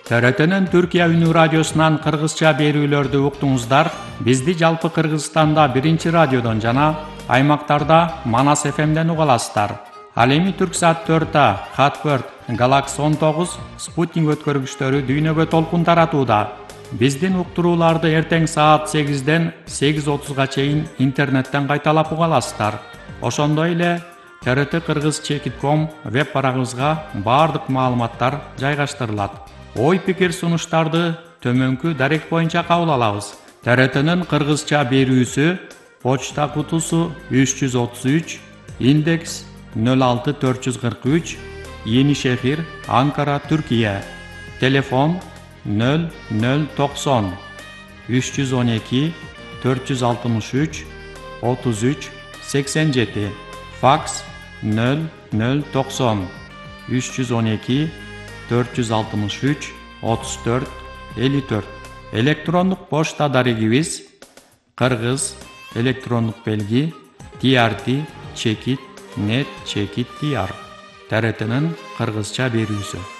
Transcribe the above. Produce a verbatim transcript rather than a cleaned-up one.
Т Р Т'нин Түркия үнү радиосунан кыргызча берүүлөрдү уктуңуздар. Бизди жалпы Кыргызстанда биринчи радиодон жана аймактарда Манас эф эмден уга аласыздар. Ал эми Түрксат төрт А, Хатберт, Галакс он тогуз, Спутник өткөргүчтөрү дүйнөгө толкун таратууда. Биздин уктурууларды эртең саат сегизден сегиз отузга чейин интернеттен кайталап уга аласыздар. Ошондой эле Т Р Т кыргыз чекит ком веб барагыбызга баардык маалыматтар жайгаштырылат. Ой пикир сунуштарды төмөнкү дарек боюнча кабыл алабыз. Т Р Т'нин кыргызча берүүсү почта кутусу үч жүз отуз үч, индекс нөл алты төрт жүз кырк үч, Енишехир, Анкара, Түркия. Телефон нөл нөл токсон үч жүз он эки төрт жүз алтымыш үч отуз үч сексен жети. Факс нөл нөл токсон үч жүз он эки төрт жүз алтымыш үч отуз төрт элүү төрт. Электрондук почта дарегибиз кыргыз электрондук белги Т Р Т чекит нет чекит Т R. Т Р Т'нин кыргызча берүүсү.